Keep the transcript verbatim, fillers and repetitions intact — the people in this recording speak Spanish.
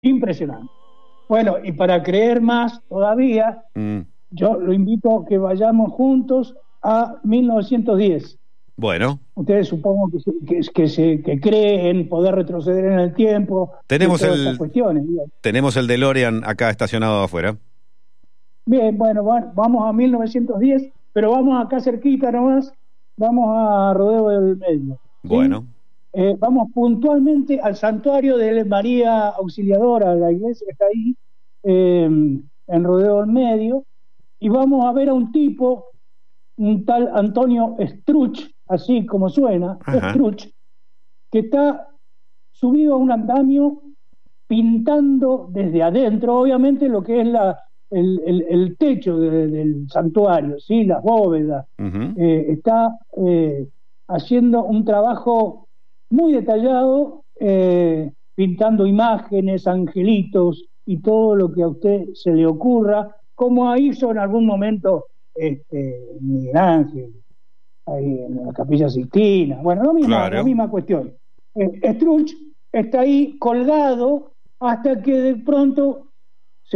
Impresionante. Bueno, y para creer más todavía, mm. yo lo invito a que vayamos juntos a mil novecientos diez. Bueno. Ustedes supongo que se, que, que, se, que creen poder retroceder en el tiempo. Tenemos el cuestiones, tenemos el DeLorean acá estacionado afuera. Bien, bueno, va, vamos a mil novecientos diez, pero vamos acá cerquita nomás, vamos a Rodeo del Medio. ¿Sí? Bueno. Eh, vamos puntualmente al santuario de María Auxiliadora, la iglesia que está ahí, eh, en Rodeo del Medio, y vamos a ver a un tipo, un tal Antonio Struch, así como suena, Struch, que está subido a un andamio pintando desde adentro, obviamente, lo que es la, el, el, el techo de, del santuario, ¿sí? Las bóvedas. Uh-huh. Eh, está eh, haciendo un trabajo muy detallado, eh, pintando imágenes, angelitos y todo lo que a usted se le ocurra, como hizo en algún momento este, Miguel Ángel, ahí en la Capilla Sixtina. Bueno, lo mismo, claro. La misma cuestión. Eh, Struch está ahí colgado hasta que de pronto